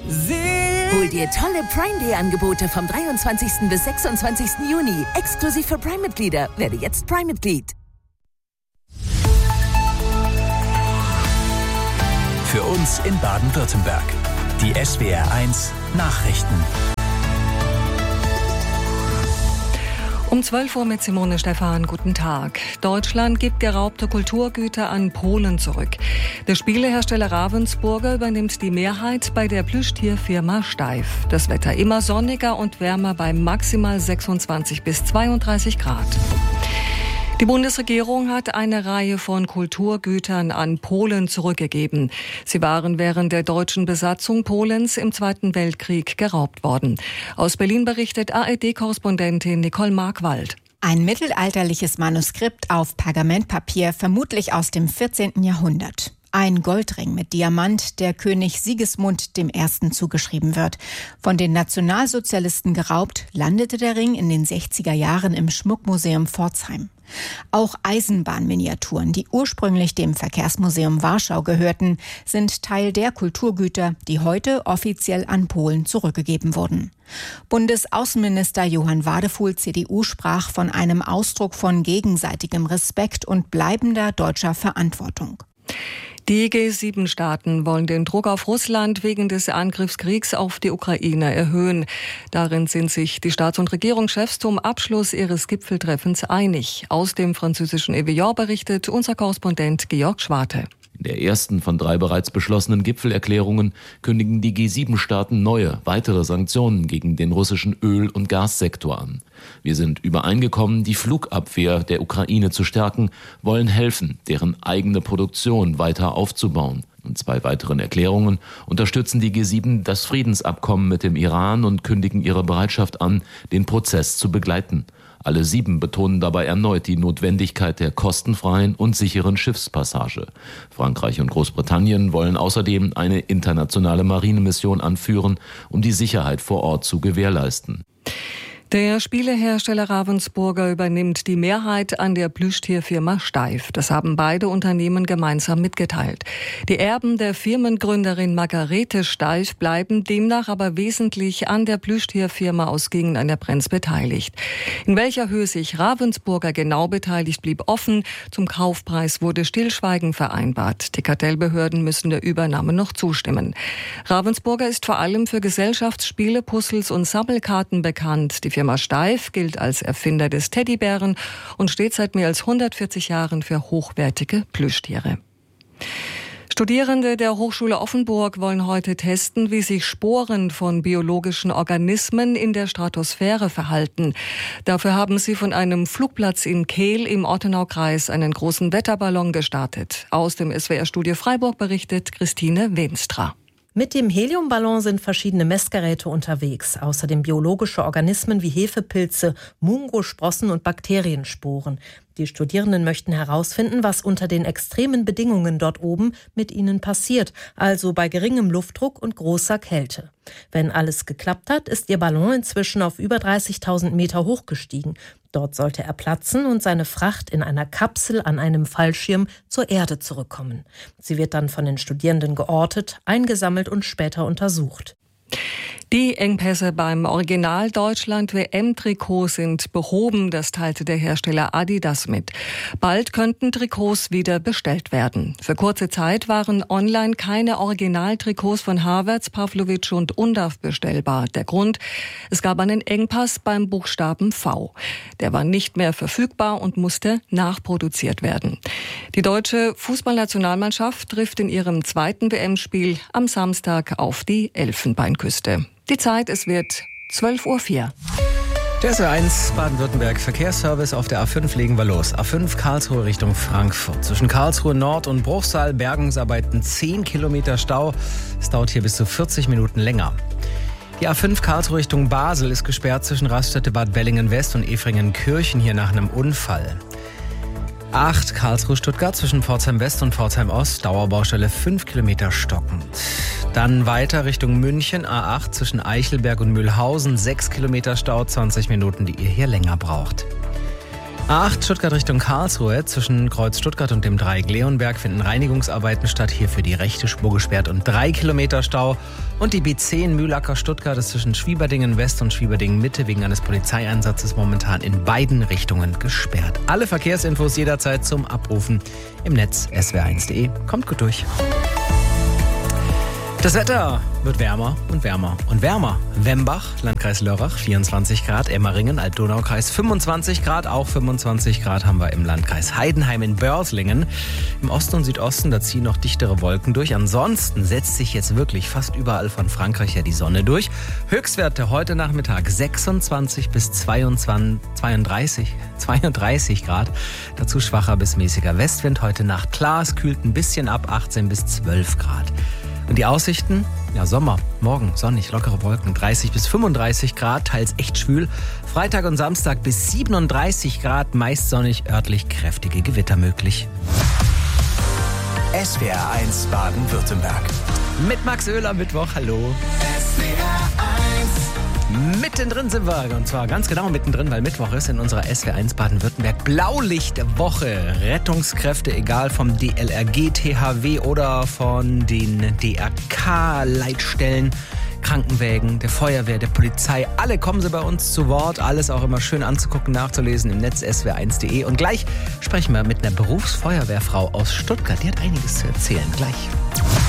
Hol dir tolle Prime Day Angebote vom 23. bis 26. Juni. Exklusiv für Prime-Mitglieder. Werde jetzt Prime-Mitglied. Für uns in Baden-Württemberg. Die SWR1 Nachrichten. Um 12 Uhr mit Simone Stephan. Guten Tag. Deutschland gibt geraubte Kulturgüter an Polen zurück. Der Spielehersteller Ravensburger übernimmt die Mehrheit bei der Plüschtierfirma Steiff. Das Wetter immer sonniger und wärmer bei maximal 26 bis 32 Grad. Die Bundesregierung hat eine Reihe von Kulturgütern an Polen zurückgegeben. Sie waren während der deutschen Besatzung Polens im Zweiten Weltkrieg geraubt worden. Aus Berlin berichtet ARD-Korrespondentin Nicole Markwald. Ein mittelalterliches Manuskript auf Pergamentpapier, vermutlich aus dem 14. Jahrhundert. Ein Goldring mit Diamant, der König Sigismund I. zugeschrieben wird. Von den Nationalsozialisten geraubt, landete der Ring in den 60er Jahren im Schmuckmuseum Pforzheim. Auch Eisenbahnminiaturen, die ursprünglich dem Verkehrsmuseum Warschau gehörten, sind Teil der Kulturgüter, die heute offiziell an Polen zurückgegeben wurden. Bundesaußenminister Johann Wadefuhl, CDU, sprach von einem Ausdruck von gegenseitigem Respekt und bleibender deutscher Verantwortung. Die G7-Staaten wollen den Druck auf Russland wegen des Angriffskriegs auf die Ukraine erhöhen. Darin sind sich die Staats- und Regierungschefs zum Abschluss ihres Gipfeltreffens einig. Aus dem französischen Evian berichtet unser Korrespondent Georg Schwarte. In der ersten von 3 bereits beschlossenen Gipfelerklärungen kündigen die G7-Staaten neue, weitere Sanktionen gegen den russischen Öl- und Gassektor an. Wir sind übereingekommen, die Flugabwehr der Ukraine zu stärken, wollen helfen, deren eigene Produktion weiter aufzubauen. In 2 weiteren Erklärungen unterstützen die G7 das Friedensabkommen mit dem Iran und kündigen ihre Bereitschaft an, den Prozess zu begleiten. Alle 7 betonen dabei erneut die Notwendigkeit der kostenfreien und sicheren Schiffspassage. Frankreich und Großbritannien wollen außerdem eine internationale Marinemission anführen, um die Sicherheit vor Ort zu gewährleisten. Der Spielehersteller Ravensburger übernimmt die Mehrheit an der Plüschtierfirma Steiff. Das haben beide Unternehmen gemeinsam mitgeteilt. Die Erben der Firmengründerin Margarete Steiff bleiben demnach aber wesentlich an der Plüschtierfirma aus Gingen an der Brenz beteiligt. In welcher Höhe sich Ravensburger genau beteiligt, blieb offen. Zum Kaufpreis wurde Stillschweigen vereinbart. Die Kartellbehörden müssen der Übernahme noch zustimmen. Ravensburger ist vor allem für Gesellschaftsspiele, Puzzles und Sammelkarten bekannt. Die Firma Steiff gilt als Erfinder des Teddybären und steht seit mehr als 140 Jahren für hochwertige Plüschtiere. Studierende der Hochschule Offenburg wollen heute testen, wie sich Sporen von biologischen Organismen in der Stratosphäre verhalten. Dafür haben sie von einem Flugplatz in Kehl im Ortenaukreis einen großen Wetterballon gestartet. Aus dem SWR-Studio Freiburg berichtet Christine Wenstra. Mit dem Heliumballon sind verschiedene Messgeräte unterwegs, außerdem biologische Organismen wie Hefepilze, Mungosprossen und Bakteriensporen. Die Studierenden möchten herausfinden, was unter den extremen Bedingungen dort oben mit ihnen passiert, also bei geringem Luftdruck und großer Kälte. Wenn alles geklappt hat, ist ihr Ballon inzwischen auf über 30.000 Meter hochgestiegen. Dort sollte er platzen und seine Fracht in einer Kapsel an einem Fallschirm zur Erde zurückkommen. Sie wird dann von den Studierenden geortet, eingesammelt und später untersucht. Die Engpässe beim Original-Deutschland-WM-Trikot sind behoben, das teilte der Hersteller Adidas mit. Bald könnten Trikots wieder bestellt werden. Für kurze Zeit waren online keine Originaltrikots von Havertz, Pavlovic und Undav bestellbar. Der Grund: es gab einen Engpass beim Buchstaben V. Der war nicht mehr verfügbar und musste nachproduziert werden. Die deutsche Fußballnationalmannschaft trifft in ihrem 2. WM-Spiel am Samstag auf die Elfenbeinküste. Die Zeit, es wird 12:04 Uhr. Der SWR1 Baden-Württemberg Verkehrsservice auf der A5 legen wir los. A5 Karlsruhe Richtung Frankfurt. Zwischen Karlsruhe Nord und Bruchsal Bergungsarbeiten 10 Kilometer Stau. Es dauert hier bis zu 40 Minuten länger. Die A5 Karlsruhe Richtung Basel ist gesperrt zwischen Raststätte Bad Bellingen-West und Efringen-Kirchen hier nach einem Unfall. A8 Karlsruhe-Stuttgart zwischen Pforzheim-West und Pforzheim-Ost, Dauerbaustelle 5 Kilometer stockend. Dann weiter Richtung München, A8 zwischen Eichelberg und Mühlhausen, 6 Kilometer Stau, 20 Minuten, die ihr hier länger braucht. A8 Stuttgart Richtung Karlsruhe. Zwischen Kreuz Stuttgart und dem Dreieck Leonberg finden Reinigungsarbeiten statt. Hier für die rechte Spur gesperrt und 3 Kilometer Stau. Und die B10 Mühlacker Stuttgart ist zwischen Schwieberdingen West und Schwieberdingen Mitte wegen eines Polizeieinsatzes momentan in beiden Richtungen gesperrt. Alle Verkehrsinfos jederzeit zum Abrufen im Netz swr1.de. Kommt gut durch. Das Wetter wird wärmer und wärmer und wärmer. Wembach, Landkreis Lörrach, 24 Grad. Emmeringen, Alt-Donau-Kreis, 25 Grad. Auch 25 Grad haben wir im Landkreis Heidenheim in Börslingen. Im Osten und Südosten, da ziehen noch dichtere Wolken durch. Ansonsten setzt sich jetzt wirklich fast überall von Frankreich ja die Sonne durch. Höchstwerte heute Nachmittag 26 bis 32 Grad. Dazu schwacher bis mäßiger Westwind. Heute Nacht klar, es kühlt ein bisschen ab, 18 bis 12 Grad. Und die Aussichten? Ja, Sommer, morgen sonnig, lockere Wolken, 30 bis 35 Grad, teils echt schwül. Freitag und Samstag bis 37 Grad, meist sonnig, örtlich kräftige Gewitter möglich. SWR1 Baden-Württemberg. Mit Max Oehler Mittwoch, hallo. Mittendrin sind wir, und zwar ganz genau mittendrin, weil Mittwoch ist in unserer SWR1 Baden-Württemberg Blaulichtwoche. Rettungskräfte, egal vom DLRG, THW oder von den DRK-Leitstellen, Krankenwägen, der Feuerwehr, der Polizei, alle kommen sie bei uns zu Wort. Alles auch immer schön anzugucken, nachzulesen im Netz swr1.de. Und gleich sprechen wir mit einer Berufsfeuerwehrfrau aus Stuttgart. Die hat einiges zu erzählen. Gleich.